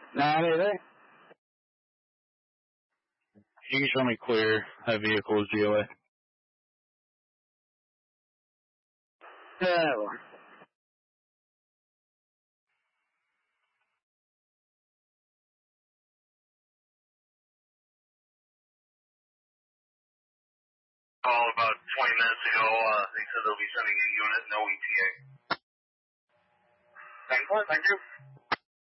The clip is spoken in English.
Not anything. You can show me clear. That vehicle is GOA. Yeah, well. Call about 20 minutes ago. They said they'll be sending a unit, no ETA. Thank you.